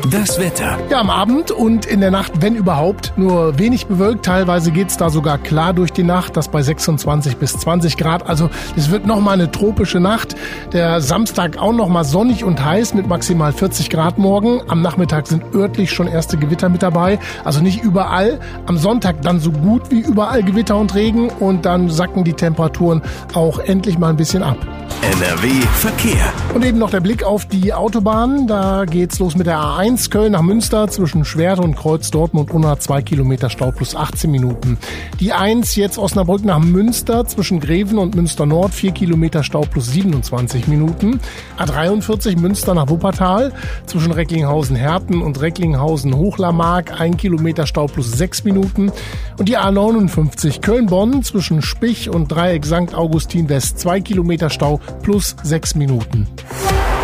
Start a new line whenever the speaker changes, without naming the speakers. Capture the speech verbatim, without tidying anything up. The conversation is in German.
Das Wetter.
Ja, am Abend und in der Nacht, wenn überhaupt, nur wenig bewölkt. Teilweise geht's da sogar klar durch die Nacht, das bei sechsundzwanzig bis zwanzig Grad. Also es wird nochmal eine tropische Nacht. Der Samstag auch nochmal sonnig und heiß mit maximal vierzig Grad morgen. Am Nachmittag sind örtlich schon erste Gewitter mit dabei. Also nicht überall. Am Sonntag dann so gut wie überall Gewitter und Regen. Und dann sacken die Temperaturen auch endlich mal ein bisschen ab.
N R W Verkehr.
Und eben noch der Blick auf die Autobahn. Da geht's los mit der A eins Köln nach Münster zwischen Schwerte und Kreuz Dortmund unter zwei Kilometer Stau plus achtzehn Minuten. Die eins jetzt Osnabrück nach Münster zwischen Greven und Münster Nord vier Kilometer Stau plus siebenundzwanzig Minuten. A dreiundvierzig Münster nach Wuppertal zwischen Recklinghausen-Herten und Recklinghausen-Hochlarmark ein Kilometer Stau plus sechs Minuten. Und die A neunundfünfzig Köln-Bonn zwischen Spich und Dreieck Sankt Augustin West zwei Kilometer Stau plus sechs Minuten.